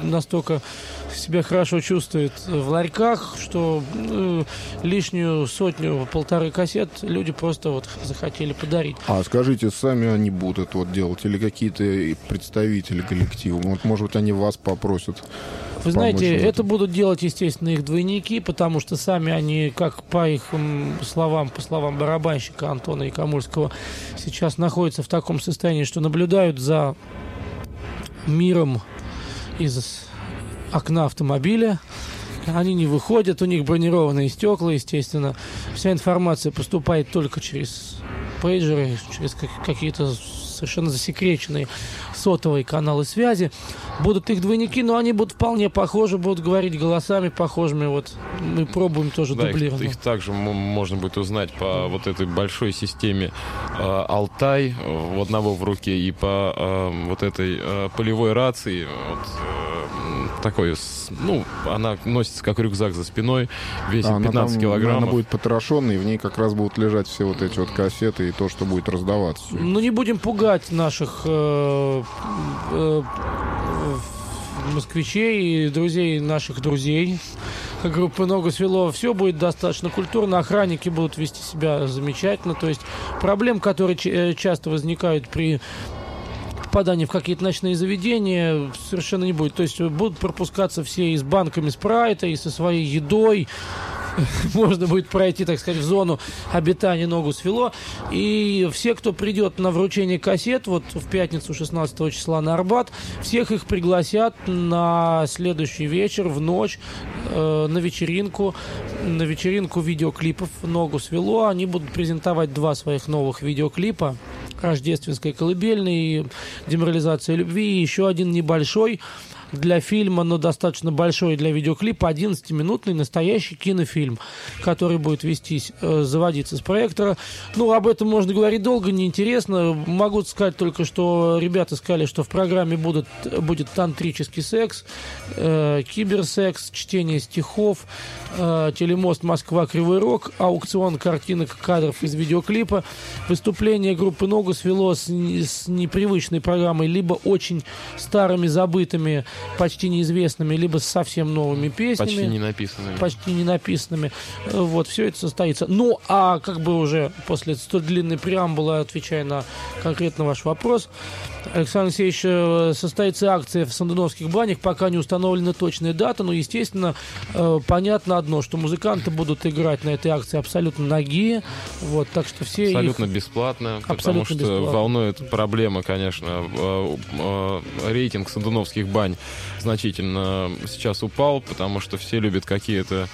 настолько себя хорошо чувствует в ларьках, что лишнюю 100-1,5 кассет люди просто вот захотели подарить. А скажите, сами они будут это вот делать или какие-то представители коллектива? Вот, может быть, они вас попросят? Вы знаете, это будут делать, естественно, их двойники, потому что сами они, как по их словам, по словам барабанщика Антона Якомульского, сейчас находятся в таком состоянии, что наблюдают за миром из окна автомобиля. Они не выходят, у них бронированные стекла, естественно. Вся информация поступает только через пейджеры, через какие-то совершенно засекреченные сотовые каналы связи. Будут их двойники, но они будут вполне похожи, будут говорить голосами похожими. Вот мы пробуем тоже дублировать. Их также можно будет узнать по вот этой большой системе Алтай у одного в руке и по вот этой полевой рации. Такой, она носится как рюкзак за спиной, весит 15 килограммов. Она будет потрошенной, и в ней как раз будут лежать все вот эти вот кассеты и то, что будет раздаваться. Ну, не будем пугать наших москвичей и друзей наших друзей. Как группа «Ногу свело», все будет достаточно культурно, охранники будут вести себя замечательно. То есть проблем, которые часто возникают при попадании в какие-то ночные заведения, совершенно не будет. То есть будут пропускаться все и с банками спрайта, и со своей едой. Можно будет пройти, так сказать, в зону обитания «Ногу свело». И все, кто придет на вручение кассет, вот в пятницу 16 числа на Арбат, всех их пригласят на следующий вечер, в ночь, на вечеринку видеоклипов «Ногу свело». Они будут презентовать 2 своих новых видеоклипа: «Рождественская колыбельная» и «Деморализация любви», и еще один небольшой для фильма, но достаточно большой для видеоклипа, 11-минутный настоящий кинофильм, который будет заводиться с проектора. Ну, об этом можно говорить долго, неинтересно. Могу сказать только, что ребята сказали, что в программе будет тантрический секс, киберсекс, чтение стихов, телемост «Москва. Кривой Рог», аукцион картинок, кадров из видеоклипа, выступление группы «Ногу свело» с непривычной программой, либо очень старыми, забытыми, почти неизвестными, либо с совсем новыми песнями. Почти не написанными. Вот, все это состоится. Ну, а как бы уже после столь длинной преамбулы, отвечая на конкретно ваш вопрос, Александр Алексеевич, состоится акция в Сандуновских банях, пока не установлена точная дата, но, естественно, понятно одно, что музыканты будут играть на этой акции абсолютно нагие, вот, так что все абсолютно бесплатно, потому что волнует проблема, конечно, рейтинг Сандуновских бань значительно сейчас упал, потому что все любят какие-то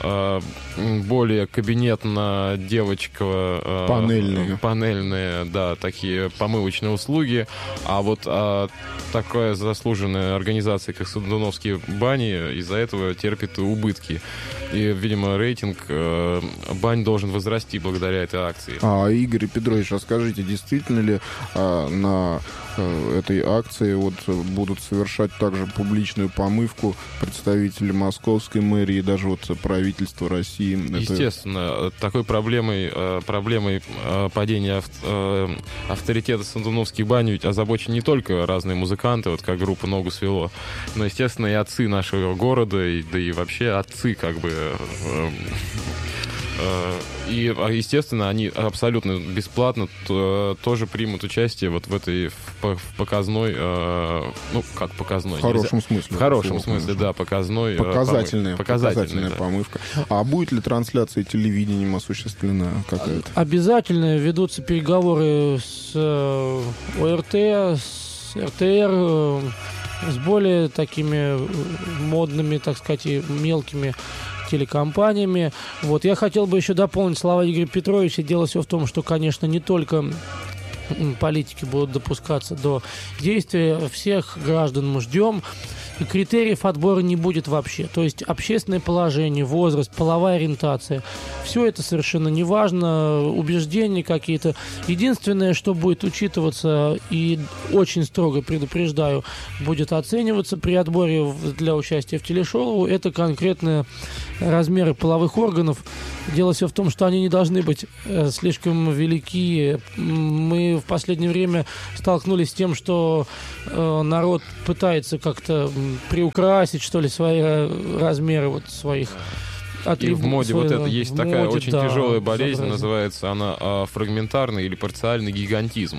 более кабинетно-девочково панельные, да, такие помывочные услуги. А вот такая заслуженная организация, как Сандуновские бани, из-за этого терпит убытки. И, видимо, рейтинг бань должен возрасти благодаря этой акции. Игорь Петрович, расскажите, действительно ли на этой акции будут совершать также публичную помывку представители московской мэрии и даже правительства России? Естественно, такой проблемой падения авторитета Сандуновских бань ведь озабочены не только разные музыканты, как группа «Ногу свело», но, естественно, и отцы нашего города, да и вообще отцы, как бы. И, естественно, они абсолютно бесплатно тоже примут участие в этой показной, показной. В хорошем смысле. В хорошем смысле, да, показной. Показательная помывка. А будет ли трансляция телевидением осуществлена какая-то? Обязательно ведутся переговоры с ОРТ, с РТР, с более такими модными, так сказать, и мелкими телекомпаниями. Вот. Я хотел бы еще дополнить слова Игоря Петровича. Дело все в том, что, конечно, не только политики будут допускаться до действия, всех граждан мы ждем. И критериев отбора не будет вообще. То есть общественное положение, возраст, половая ориентация, все это совершенно не важно, убеждения какие-то. Единственное, что будет учитываться и очень строго предупреждаю, будет оцениваться при отборе для участия в телешоу, это конкретные размеры половых органов. Дело все в том, что они не должны быть слишком велики. Мы мы в последнее время столкнулись с тем, что народ пытается как-то приукрасить, что ли, свои размеры вот своих и в моде вот это есть такая моде, очень тяжелая болезнь, называется она фрагментарный или парциальный гигантизм.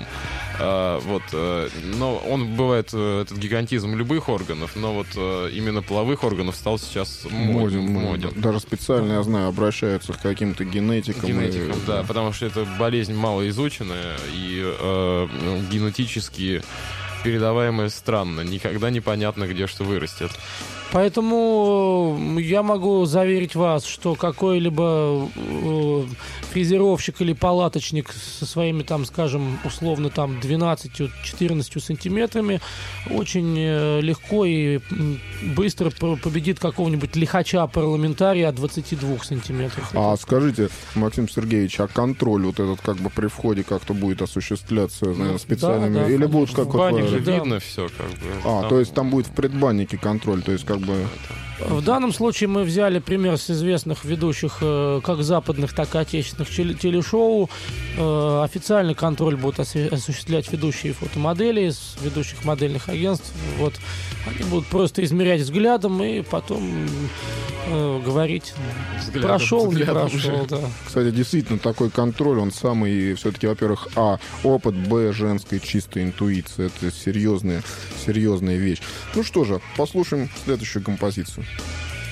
Но он бывает, этот гигантизм любых органов, но вот именно половых органов стал сейчас моден. Даже специально, я знаю, обращаются к каким-то генетикам. Да, потому что это болезнь малоизученная и генетически передаваемая странно. Никогда непонятно, где что вырастет. Поэтому я могу заверить вас, что какой-либо фрезеровщик или палаточник со своими, там, скажем, условно, там, 12-14 сантиметрами очень легко и быстро победит какого-нибудь лихача-парламентария от 22 сантиметров. А скажите, Максим Сергеевич, а контроль вот этот как бы при входе как-то будет осуществляться, наверное, специальными? Да, или будут как в бане же да. видно все, как бы. То есть там будет в предбаннике контроль, то есть как бы... В данном случае мы взяли пример с известных ведущих как западных, так и отечественных телешоу. Официальный контроль будут осуществлять ведущие фотомодели из ведущих модельных агентств. Вот. Они будут просто измерять взглядом и потом говорить, прошел, не прошел. Да. Кстати, действительно, такой контроль, он самый, все-таки, во-первых, опыт, женская чистая интуиция. Это серьезная вещь. Ну что же, послушаем следующую композицию.